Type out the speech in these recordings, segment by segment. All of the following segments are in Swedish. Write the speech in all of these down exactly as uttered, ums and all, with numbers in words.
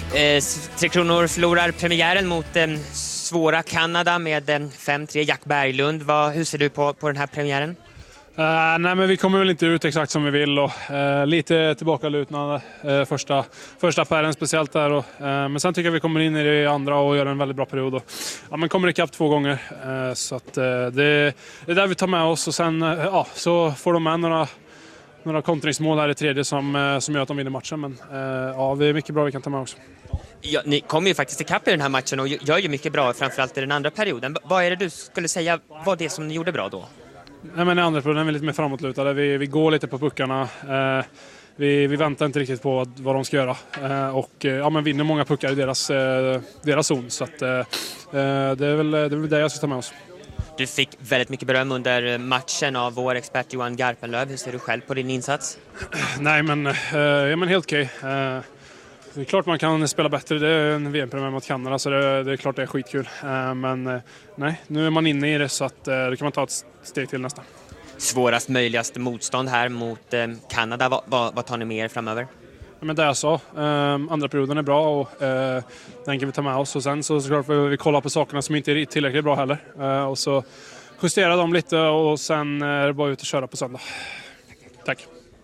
Eh, Tre Kronor förlorar premiären mot eh, svåra Kanada med eh, fem tre. Jack Berglund, vad, hur ser du på, på den här premiären? Uh, nej, men vi kommer väl inte ut exakt som vi vill och uh, lite tillbakalutande uh, första, första pären speciellt där. Och, uh, men sen tycker jag vi kommer in i det andra och gör en väldigt bra period. Och, ja, men kommer ikapp två gånger. Uh, så att, uh, det, det är där vi tar med oss och sen uh, ja, så får de med några, några kontringsmål här i tredje som, uh, som gör att de vinner matchen. Men uh, ja, det är mycket bra vi kan ta med också. Ja, ni kommer ju faktiskt ikapp i den här matchen och gör ju mycket bra, framförallt i den andra perioden. Vad är det du skulle säga var det som ni gjorde bra då? Nej, men i andra perioden är vi lite mer framåtlutade. Vi, vi går lite på puckarna. Eh, vi, vi väntar inte riktigt på vad, vad de ska göra. Eh, och eh, ja, men vinner många puckar i deras, eh, deras zon. Så att, eh, det, är väl, det är väl det jag ska ta med oss. Du fick väldigt mycket beröm under matchen av vår expert Johan Garpenlöv. Hur ser du själv på din insats? Nej, men, eh, ja, men helt okej. Eh, Det är klart man kan spela bättre. Det är en V M-premiär mot Kanada så det, det är klart det är skitkul. Men nej, nu är man inne i det så att då kan man ta ett steg till nästa. Svårast möjligaste motstånd här mot Kanada. Vad, vad, vad tar ni med er framöver? Ja, men det jag sa, andra perioden är bra och eh, den kan vi ta med oss. Och sen så såklart vi kolla på sakerna som inte är tillräckligt bra heller. Eh, och så justera dem lite och sen är det bara ut och köra på söndag. Tack.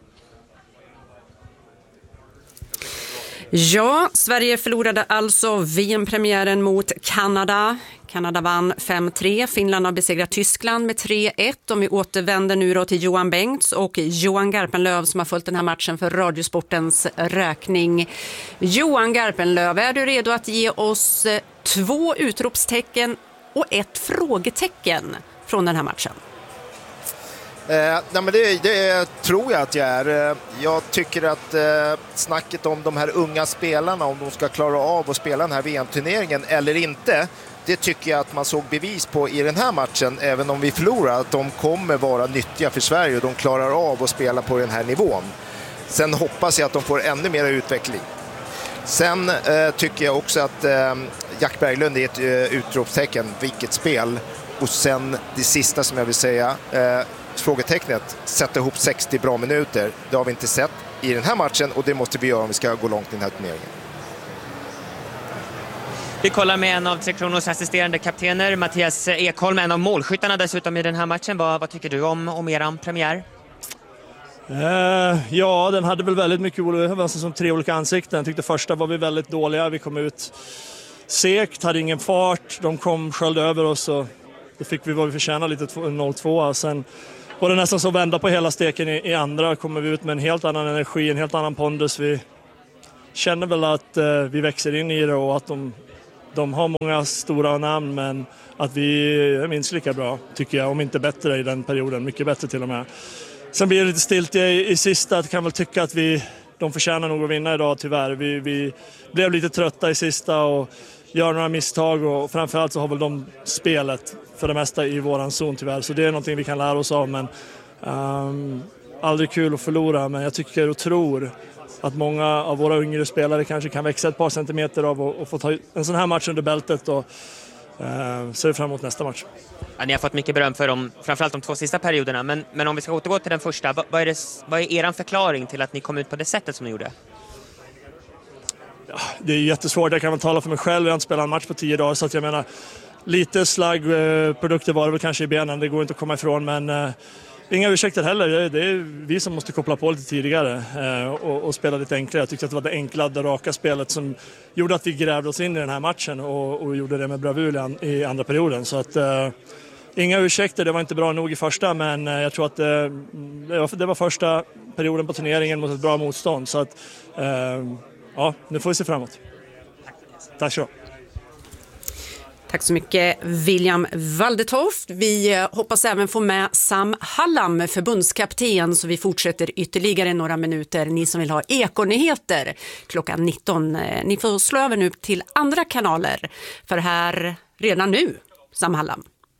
Ja, Sverige förlorade alltså V M-premiären mot Kanada. Kanada vann fem tre. Finland har besegrat Tyskland med tre ett. Och vi återvänder nu då till Johan Bengts och Johan Garpenlöv som har följt den här matchen för Radiosportens räkning. Johan Garpenlöv, är du redo att ge oss två utropstecken och ett frågetecken från den här matchen? Eh, nej men det, det tror jag att jag är. Jag tycker att eh, snacket om de här unga spelarna, om de ska klara av att spela den här V M-turneringen eller inte, det tycker jag att man såg bevis på i den här matchen, även om vi förlorar, att de kommer vara nyttiga för Sverige och de klarar av att spela på den här nivån. Sen hoppas jag att de får ännu mer utveckling. Sen eh, tycker jag också att eh, Jack Berglund är ett eh, utropstecken, vilket spel. Och sen det sista som jag vill säga, eh, frågetecknet, sätta ihop sextio bra minuter. Det har vi inte sett i den här matchen och det måste vi göra om vi ska gå långt i den här turneringen. Vi kollar med en av Tre Kronors assisterande kaptener, Mattias Ekholm, en av målskyttarna dessutom i den här matchen. Vad, vad tycker du om, om eran premiär? Eh, ja, den hade väl väldigt mycket olika, som tre olika ansikten. Jag tyckte första var vi väldigt dåliga. Vi kom ut segt, hade ingen fart. De kom, sköljde över oss och då fick vi vad vi förtjänade, lite noll två. Sen var det nästan så vända på hela steken i, i andra. Kommer vi ut med en helt annan energi, en helt annan pondus. Vi känner väl att eh, vi växer in i det och att de, de har många stora namn, men att vi är minst lika bra, tycker jag, om inte bättre i den perioden. Mycket bättre till och med. Sen blir det lite stilt i, i sista. Jag kan väl tycka att vi, de förtjänar nog att vinna idag, tyvärr. Vi, vi blev lite trötta i sista och gör några misstag, och framförallt så har väl de spelet för det mesta i våran zon, tyvärr. Så det är någonting vi kan lära oss av, men um, aldrig kul att förlora. Men jag tycker och tror att många av våra yngre spelare kanske kan växa ett par centimeter av och, och få ta en sån här match under bältet och uh, ser fram emot nästa match. Ja, ni har fått mycket beröm för dem, framförallt de två sista perioderna, men, men om vi ska återgå till den första, vad, vad, är det, vad är er förklaring till att ni kom ut på det sättet som ni gjorde? Ja, det är jättesvårt, jag kan väl tala för mig själv. Jag har inte spelat en match på tio dagar, så att jag menar, lite slaggprodukter var det väl kanske i benen, det går inte att komma ifrån, men uh, inga ursäkter heller. Det är, det är vi som måste koppla på lite tidigare uh, och, och spela lite enklare. Jag tyckte att det var det enkla, det raka spelet som gjorde att vi grävde oss in i den här matchen och, och gjorde det med bravur i andra perioden. Så att uh, inga ursäkter, det var inte bra nog i första, men uh, jag tror att uh, det, var, det var första perioden på turneringen mot ett bra motstånd. Så att uh, ja, nu får vi se framåt. Tack så. Tack så mycket, William Waldetoft. Vi hoppas även få med Sam Hallam, förbundskapten, så vi fortsätter ytterligare några minuter. Ni som vill ha ekonyheter klockan nitton. Ni får slå över nu till andra kanaler, för här redan nu, Sam Hallam.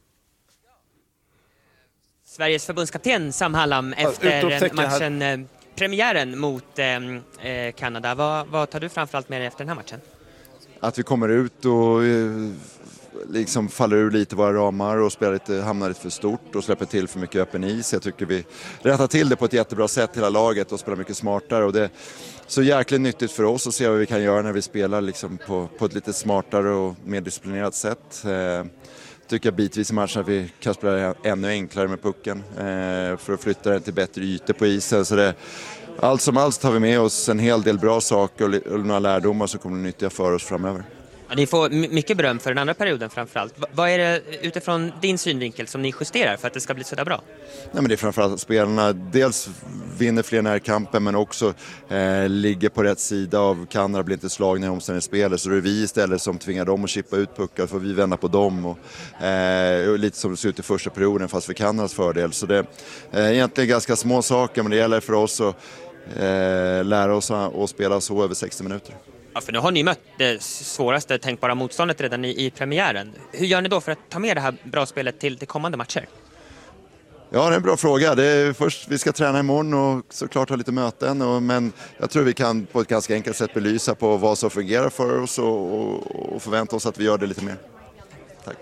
Sveriges förbundskapten Sam Hallam efter matchen, eh, premiären mot eh, Kanada. Vad, vad tar du framförallt med dig efter den här matchen? Att vi kommer ut och liksom faller ur lite våra ramar och spelar lite, hamnar lite för stort och släpper till för mycket öppen is. Jag tycker vi rättar till det på ett jättebra sätt hela laget och spelar mycket smartare. Och det är så jäkligt nyttigt för oss att se vad vi kan göra när vi spelar liksom på, på ett lite smartare och mer disciplinerat sätt. Eh, tycker jag bitvis i matchen att vi kan spela ännu enklare med pucken eh, för att flytta den till bättre ytor på isen. Så det, allt som allt tar vi med oss en hel del bra saker och, och några lärdomar som kommer att nyttja för oss framöver. Ja, ni får mycket beröm för den andra perioden framförallt. V- vad är det utifrån din synvinkel som ni justerar för att det ska bli så där bra? Nej, men det är framförallt att spelarna dels vinner fler närkampen men också eh, ligger på rätt sida av Kanada, blir inte slagna i omställningsspelet. Så det är vi istället som tvingar dem att chippa ut puckar för vi vända på dem. Och, eh, lite som det ser ut i första perioden fast för Kanadas fördel. Så det är eh, egentligen ganska små saker men det gäller för oss att eh, lära oss att spela så över sextio minuter. Ja, för nu har ni mött det svåraste tänkbara motståndet redan i, i premiären. Hur gör ni då för att ta med det här bra spelet till, till kommande matcher? Ja, det är en bra fråga. Det är först, vi ska träna imorgon och såklart ha lite möten. Och, men jag tror vi kan på ett ganska enkelt sätt belysa på vad som fungerar för oss och, och, och förvänta oss att vi gör det lite mer. Tack.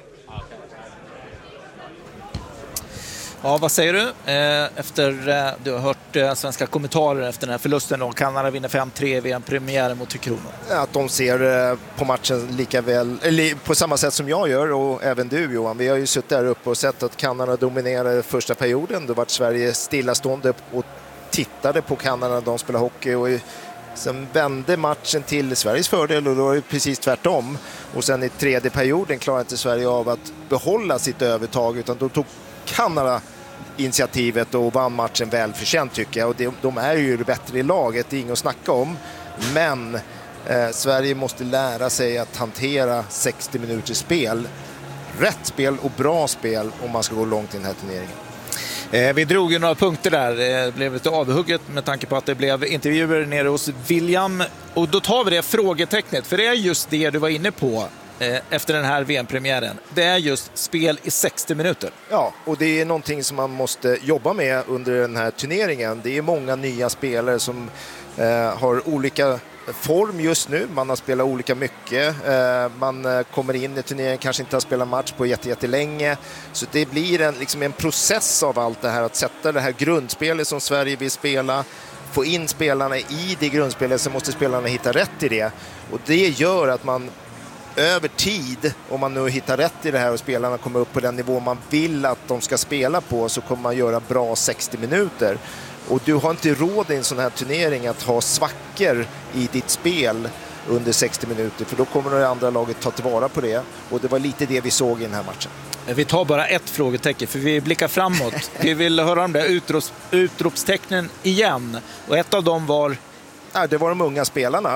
Ja, vad säger du? Efter du har hört svenska kommentarer efter den här förlusten då. Kanada vinner fem tre i V M-premiären mot Tre Kronor. Att de ser på matchen lika väl, eller på samma sätt som jag gör och även du Johan. Vi har ju suttit där uppe och sett att Kanada dominerade första perioden. Då var Sverige stillastående och tittade på Kanada när de spelade hockey och sen vände matchen till Sveriges fördel och då är det precis tvärtom. Och sen i tredje perioden klarade inte Sverige av att behålla sitt övertag utan då tog Kanada initiativet och vann matchen väl förtjänt tycker jag. Och de, de är ju det bättre i laget, det är inget att snacka om. Men eh, Sverige måste lära sig att hantera sextio minuters spel. Rätt spel och bra spel om man ska gå långt i den här turneringen. Eh, vi drog ju några punkter där. Det blev lite avhugget med tanke på att det blev intervjuer nere hos William. Och då tar vi det frågetecknet, för det är just det du var inne på efter den här V M-premiären. Det är just spel i sextio minuter. Ja, och det är någonting som man måste jobba med under den här turneringen. Det är många nya spelare som eh, har olika form just nu. Man har spelat olika mycket. Eh, man kommer in i turneringen, kanske inte har spelat match på jätte, jättelänge. Så det blir en, liksom en process av allt det här. Att sätta det här grundspelet som Sverige vill spela. Få in spelarna i det grundspelet, så måste spelarna hitta rätt i det. Och det gör att man över tid, om man nu hittar rätt i det här och spelarna kommer upp på den nivå man vill att de ska spela på, så kommer man göra bra sextio minuter. Och du har inte råd i en sån här turnering att ha svackor i ditt spel under sextio minuter, för då kommer det andra laget ta tillvara på det. Och det var lite det vi såg i den här matchen. Vi tar bara ett frågetecken, för vi blickar framåt. Vi vill höra om det utrops, utropstecknen igen. Och ett av dem var... Ja, det var de unga spelarna.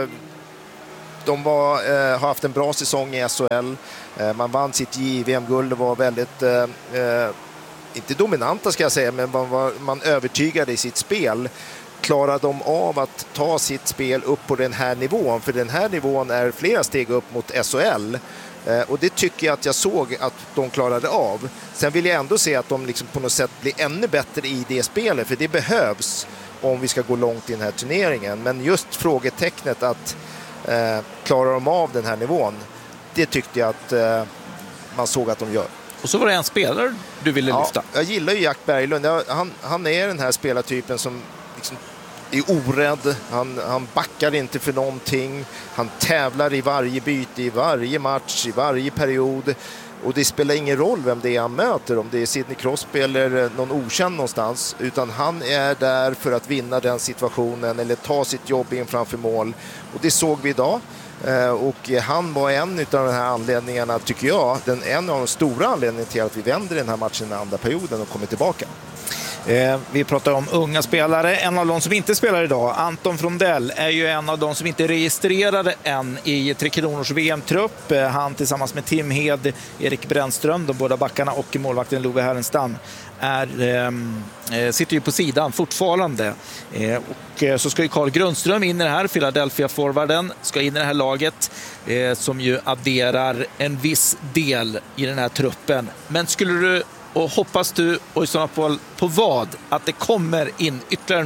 De var, eh, har haft en bra säsong i S H L. Eh, man vann sitt J V M-guld och var väldigt, eh, inte dominanta ska jag säga, men man, var, man övertygade i sitt spel. Klarade de av att ta sitt spel upp på den här nivån? För den här nivån är flera steg upp mot S H L. Eh, och det tycker jag att jag såg att de klarade av. Sen vill jag ändå se att de liksom på något sätt blir ännu bättre i det spelet. För det behövs om vi ska gå långt i den här turneringen. Men just frågetecknet att Eh, klarar de av den här nivån, det tyckte jag att eh, man såg att de gör. Och så var det en spelare du ville ja, lyfta. Jag gillar ju Jack Berglund. Jag, han, han är den här spelartypen som liksom är orädd. Han, han backar inte för någonting. Han tävlar i varje byte, i varje match, i varje period. Och det spelar ingen roll vem det är han möter, om det är Sidney Crosby eller någon okänd någonstans, utan han är där för att vinna den situationen eller ta sitt jobb in framför mål. Och det såg vi idag. Och han var en av de här anledningarna, tycker jag, den, en av de stora anledningarna till att vi vänder den här matchen i den andra perioden och kommer tillbaka. Eh, vi pratar om unga spelare. En av de som inte spelar idag, Anton Frondell, är ju en av de som inte är registrerade än i Tre Kronors V M-trupp. Eh, han tillsammans med Tim Hed, Erik Brännström, de båda backarna, och målvakten Love Härenstam är, eh, sitter ju på sidan fortfarande. Eh, och eh, så ska ju Carl Grundström in i det här, Philadelphia-forwarden, ska in i det här laget eh, som ju adderar en viss del i den här truppen. Men skulle du, och hoppas du, och i sådana fall på vad, att det kommer in ytterligare något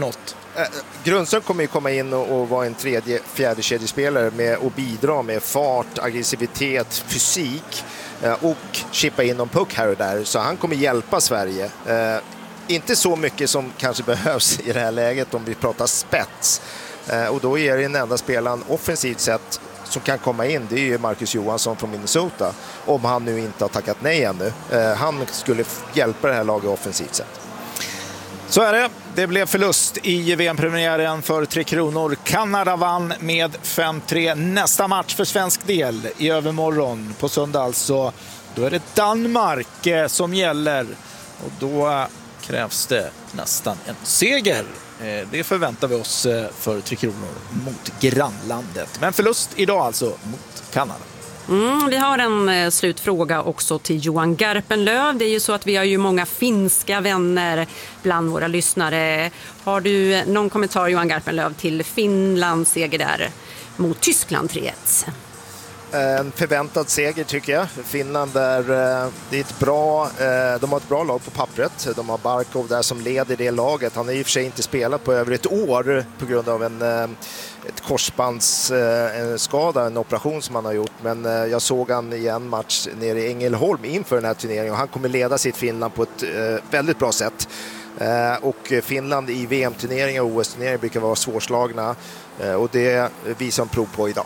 Eh, Grundström kommer ju komma in och, och vara en tredje, fjärde kedjespelare med och bidra med fart, aggressivitet, fysik eh, och chippa in någon puck här och där. Så han kommer hjälpa Sverige. Eh, inte så mycket som kanske behövs i det här läget om vi pratar spets. Eh, och då är det den enda spelaren offensivt sett som kan komma in, det är ju Marcus Johansson från Minnesota. Om han nu inte har tackat nej ännu. Eh, han skulle hjälpa det här laget offensivt sett. Så är det. Det blev förlust i V M-premiären för Tre Kronor. Kanada vann med fem tre. Nästa match för svensk del i övermorgon på söndag alltså. Då är det Danmark eh, som gäller. Och då krävs det nästan en seger. Eh, det förväntar vi oss eh, för Tre Kronor mot grannlandet. Men förlust idag alltså mot Kanada. Mm, vi har en eh, slutfråga också till Johan Garpenlöv. Det är ju så att vi har ju många finska vänner bland våra lyssnare. Har du någon kommentar, Johan Garpenlöv, till Finlands seger där mot Tyskland tre ett? En förväntad seger tycker jag. Finland är, det är ett bra, de har ett bra lag på pappret. De har Barkov där som leder det laget. Han har i och för sig inte spelat på över ett år på grund av en ett korsbandsskada, en operation som han har gjort. Men jag såg han i en match nere i Ängelholm inför den här turneringen och han kommer leda sitt Finland på ett väldigt bra sätt. Och Finland i V M-turneringar och O S-turneringar brukar vara svårslagna och det visar en prov på idag.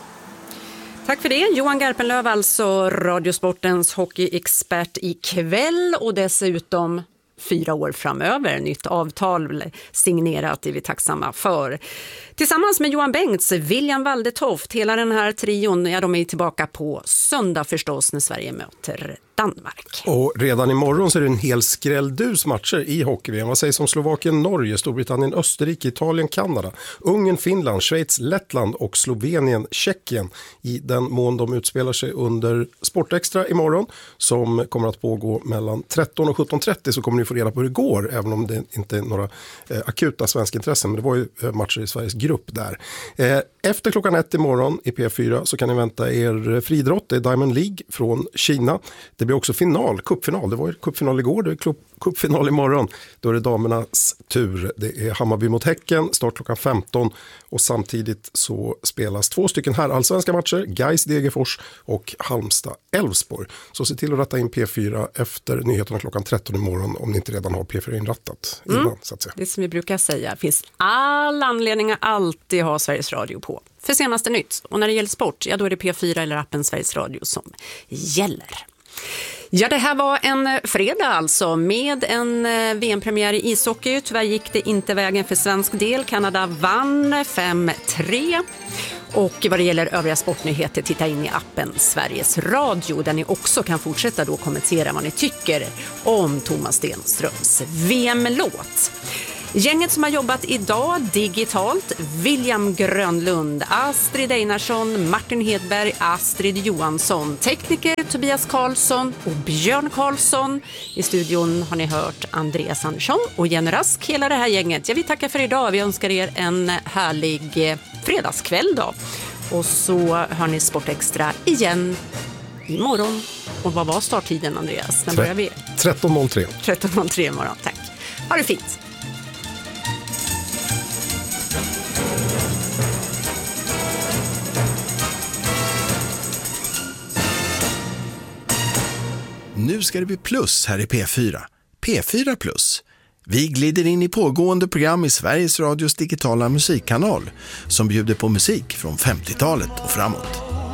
Tack för det. Johan Garpenlöv, alltså Radiosportens hockeyexpert ikväll och dessutom fyra år framöver. Nytt avtal signerat, det är vi tacksamma för. Tillsammans med Johan Bengts, William Waldetoft, hela den här trion, ja, de är tillbaka på söndag förstås när Sverige möter Danmark. Och redan imorgon så är det en hel skrälldus matcher i hockey-V M. Vad sägs om Slovakien, Norge, Storbritannien, Österrike, Italien, Kanada, Ungern, Finland, Schweiz, Lettland och Slovenien, Tjeckien i den mån de utspelar sig under Sportextra imorgon som kommer att pågå mellan tretton och sjutton trettio, så kommer ni få reda på hur det går, även om det inte är några eh, akuta svenska intressen, men det var ju eh, matcher i Sveriges grupp där. Eh, efter klockan ett imorgon i P fyra så kan ni vänta er fridrott, det är Diamond League från Kina. Det blir också final, cupfinal. Det var ju cupfinal igår, det är cupfinal imorgon. Då är det damernas tur. Det är Hammarby mot Häcken, start klockan femton. Och samtidigt så spelas två stycken här allsvenska matcher. Gais Degerfors och Halmstad Elfsborg. Så se till att rätta in P fyra efter nyheterna klockan tretton imorgon om ni inte redan har P fyra inrattat innan, mm. så att säga. Det som vi brukar säga, finns all anledning att alltid ha Sveriges Radio på. För senaste nytt. Och när det gäller sport, ja då är det P fyra eller appen Sveriges Radio som gäller. Ja, det här var en fredag alltså med en V M-premiär i ishockey. Tyvärr gick det inte vägen för svensk del. Kanada vann fem tre. Och vad det gäller övriga sportnyheter, titta in i appen Sveriges Radio där ni också kan fortsätta då kommentera vad ni tycker om Thomas Stenströms V M-låt. Gänget som har jobbat idag digitalt: William Grönlund, Astrid Einarsson, Martin Hedberg, Astrid Johansson, tekniker Tobias Karlsson och Björn Karlsson. I studion har ni hört Andreas Andersson och Jenny Rask, hela det här gänget. Jag vill tacka för idag. Vi önskar er en härlig fredagskväll då. Och så hör ni Sportextra igen imorgon. Och vad var starttiden, Andreas? När börjar vi? tretton noll tre. tretton noll tre imorgon, tack. Ha det fint. Nu ska det bli plus här i P fyra. P fyra plus. Vi glider in i pågående program i Sveriges Radios digitala musikkanal som bjuder på musik från femtiotalet och framåt.